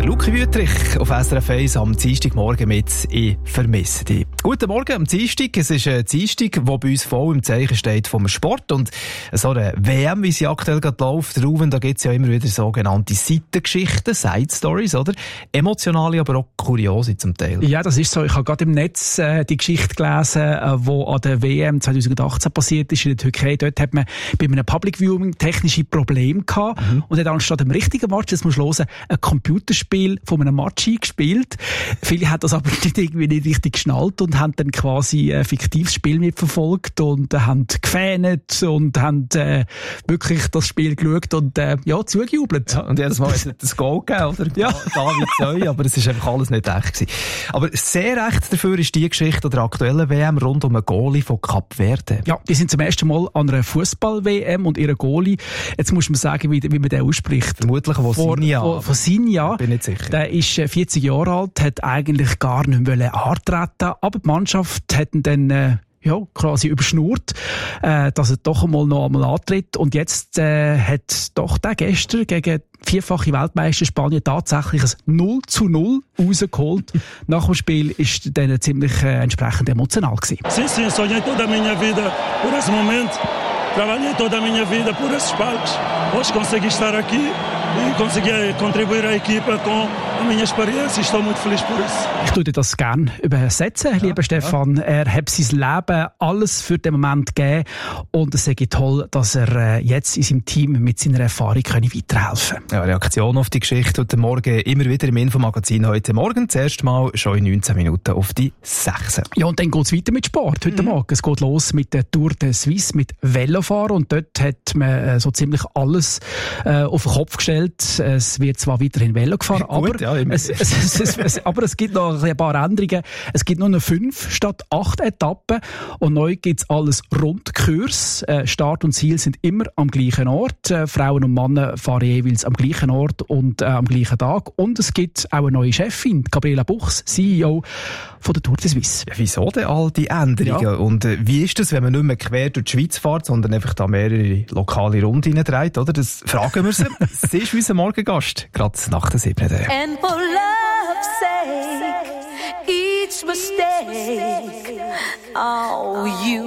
Luki Wüttrich auf SRF 1 am Dienstagmorgen mit «Ich vermisse dich». Guten Morgen am Dienstag. Es ist ein Dienstag, der bei uns voll im Zeichen steht vom Sport. Und so eine WM, wie sie aktuell gerade läuft, Ruven, da gibt es ja immer wieder sogenannte Seitengeschichten, Side Stories, oder? Emotionale, aber auch kuriose zum Teil. Ja, das ist so. Ich habe gerade im Netz die Geschichte gelesen, die an der WM 2018 passiert ist in der Türkei. Dort hat man bei einem Public Viewing technische Probleme gehabt und hat anstatt dem richtigen Match, das muss man hören, ein Computerspiel von einem Match eingespielt. Viele haben das aber nicht richtig geschnallt und haben dann quasi ein fiktives Spiel mitverfolgt und haben gefähnet und haben wirklich das Spiel geschaut und zugejubelt. Ja, und jedes Mal hat es das Goal gegeben, oder? Ja. David Zeu, aber es ist einfach alles nicht echt gewesen. Aber sehr echt dafür ist die Geschichte der aktuellen WM rund um einen Goalie von Kap Verde. Ja, die sind zum ersten Mal an einer Fußball-WM und ihre Goalie, jetzt muss man sagen, wie man den ausspricht. Vermutlich von Sinja. Bin nicht sicher. Der ist 40 Jahre alt, hat eigentlich gar nicht mehr antreten, aber die Mannschaft hat ihn dann quasi überschnurrt, dass er doch einmal antritt. Und jetzt hat doch der gestern gegen vierfache Weltmeister Spanien tatsächlich ein 0:0 rausgeholt. Nach dem Spiel ist dann ziemlich entsprechend emotional gewesen. Sim, sonhei toda a minha vida por esse momento. Trabalhei toda a minha vida por esses palcos. Hoje consegui estar aqui e consegui contribuir à equipa com a minha experiência. Estou muito feliz por isso. Ich tue dir das gerne übersetzen, lieber Stefan. Er hat sein Leben alles für den Moment gegeben und es sei toll, dass er jetzt in seinem Team mit seiner Erfahrung weiterhelfen kann. Ja, Reaktion auf die Geschichte heute Morgen immer wieder im Infomagazin heute Morgen. Zuerst mal schon in 19 Minuten auf die 6. Ja, und dann geht es weiter mit Sport heute Morgen. Es geht los mit der Tour de Suisse, mit Velofahren und dort hat man so ziemlich alles auf den Kopf gestellt. Es wird zwar weiterhin Velo gefahren, Gut, aber, aber es gibt noch ein paar Änderungen. Es gibt nur noch 5 statt 8 Etappen und neu gibt es alles Rundkurs. Start und Ziel sind immer am gleichen Ort. Frauen und Männer fahren jeweils am gleichen Ort und am gleichen Tag. Und es gibt auch eine neue Chefin, Gabriela Buchs, CEO von der Tour de Suisse. Ja, wieso denn all die Änderungen? Ja. Und wie ist das, wenn man nicht mehr quer durch die Schweiz fährt, sondern einfach da mehrere lokale Runden dreht, oder? Das fragen wir sie. Sie ist unser Morgengast, gerade nach der 7. And for love's sake, each mistake, oh, you